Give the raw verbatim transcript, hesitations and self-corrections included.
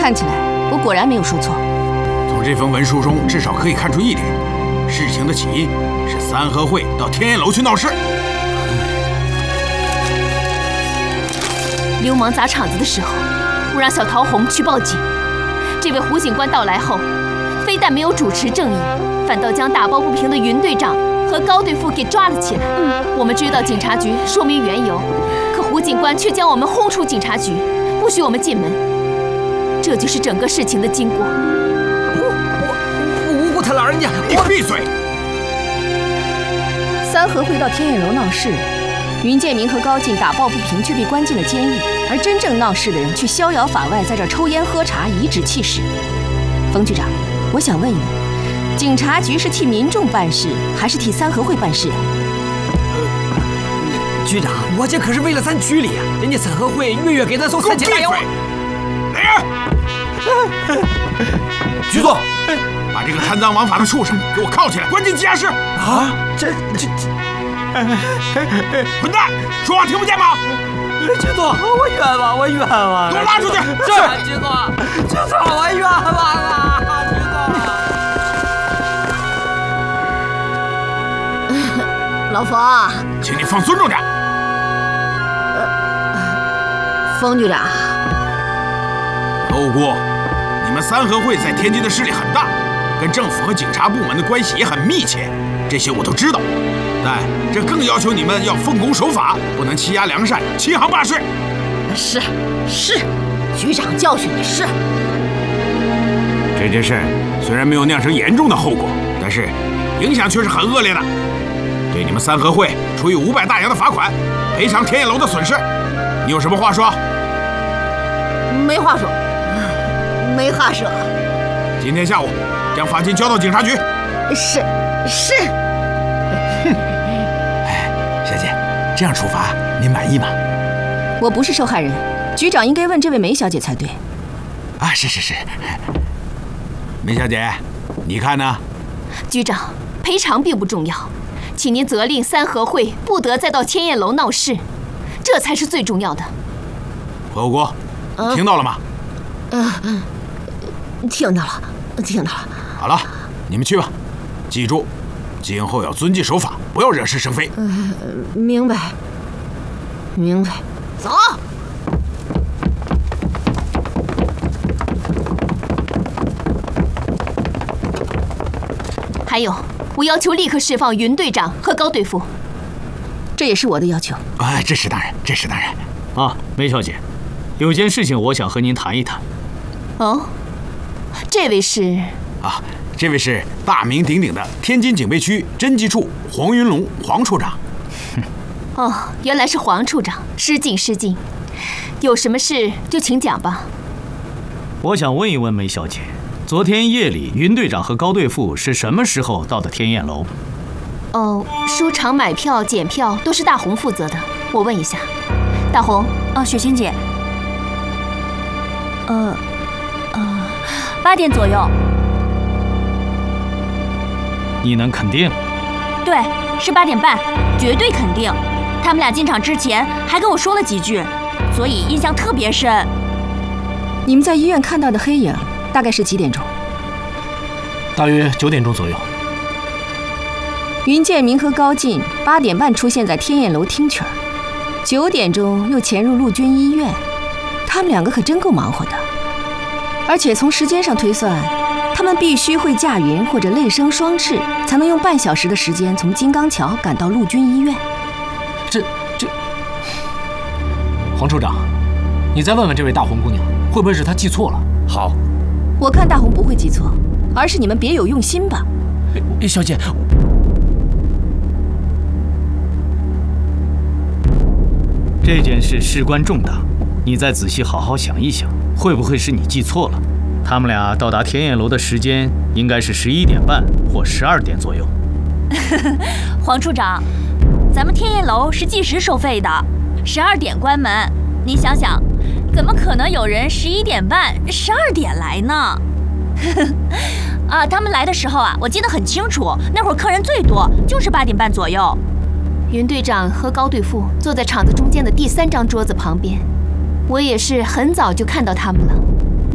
看起来，我果然没有说错。 从这封文书中，至少可以看出一点：事情的起因是三合会到天焰楼去闹事。 流氓砸场子的时候，我让小桃红去报警。这位胡警官到来后，非但没有主持正义，反倒将打抱不平的云队长和高队副给抓了起来。嗯，我们追到警察局说明缘由，可胡警官却将我们轰出警察局，不许我们进门。这就是整个事情的经过。 我我我无辜，他老人家， 你闭嘴！ 三合会到天焰楼闹事，云建明和高进打抱不平，却被关进了监狱，而真正闹事的人却逍遥法外，在这儿抽烟喝茶，颐指气使。冯局长，我想问一问，警察局是替民众办事，还是替三合会办事的？ 呃，局长，我这可是为了咱局里啊，人家三合会月月给咱送三千大洋。 来人！ 局座， 把这个贪赃枉法的畜生给我铐起来，关进羁押室！ 啊，这这这！ 混蛋，说话听不见吗？ 局座，我冤枉，我冤枉！ 给我拉出去！ 是，局座，局座，我冤枉啊！局座，老冯， 请你放尊重点。 呃，冯局长， 楼姑，你们三合会在天津的势力很大，跟政府和警察部门的关系也很密切，这些我都知道。但这更要求你们要奉公守法，不能欺压良善、欺行霸市。 是是，局长教训的是。 这件事虽然没有酿成严重的后果，但是影响却是很恶劣的。对你们三合会处以五百大洋的罚款，赔偿天焰楼的损失，你有什么话说？ 没话说，没话说。 今天下午将罚金交到警察局。 是是。 小姐，这样处罚您满意吗？ 我不是受害人，局长应该问这位梅小姐才对。 啊，是是是。梅小姐，你看呢？ 局长，赔偿并不重要，请您责令三合会不得再到天焰楼闹事，这才是最重要的。 何国，听到了吗？ 嗯嗯，听到了，听到了。 好了，你们去吧，记住。今后要遵纪守法，不要惹是生非。 嗯，明白，明白。走。 还有，我要求立刻释放云队长和高队副。 这也是我的要求。 哎，这是当然，这是当然。 啊，梅小姐，有件事情我想和您谈一谈。 哦，这位是？ 啊。这位是大名鼎鼎的天津警备区侦缉处黄云龙黄处长。 哦，原来是黄处长，失敬失敬。有什么事就请讲吧。 我想问一问梅小姐，昨天夜里云队长和高队副是什么时候到的天焰楼？ 哦，书场买票检票都是大红负责的。我问一下，大红。 哦，雪欣姐。呃，呃，八点左右。 你能肯定？ 对，是八点半，绝对肯定。他们俩进场之前还跟我说了几句，所以印象特别深。 你们在医院看到的黑影大概是几点钟？ 大约九点钟左右。 云建明和高进八点半出现在天焰楼听曲儿，九点钟又潜入陆军医院，他们两个可真够忙活的。而且从时间上推算，他们必须会驾云或者类生双翅，才能用半小时的时间从金刚桥赶到陆军医院。 这这，黄处长，你再问问这位大红姑娘，会不会是她记错了？ 好， 我看大红不会记错，而是你们别有用心吧。 小姐， 这件事事关重大，你再仔细好好想一想，会不会是你记错了？他们俩到达天焰楼的时间应该是十一点半或十二点左右。 黄处长，咱们天焰楼是计时收费的，十二点关门。你想想，怎么可能有人十一点半、十二点来呢？啊，他们来的时候啊，我记得很清楚，那会儿客人最多，就是八点半左右。 云队长和高队副坐在场子中间的第三张桌子旁边，我也是很早就看到他们了。